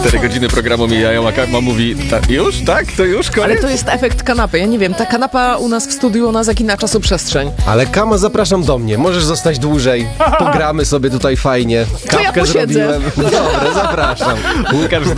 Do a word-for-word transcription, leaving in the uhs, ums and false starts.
Cztery godziny programu mijają, a Kama mówi, ta, już? Tak? To już? Koniec? Ale to jest efekt kanapy. Ja nie wiem, ta kanapa u nas w studiu, ona zagina czasoprzestrzeń. Ale Kama, zapraszam do mnie. Możesz zostać dłużej. Pogramy sobie tutaj fajnie. To ja Kawkę posiedzę. zrobiłem. Dobra, zapraszam. Łukasz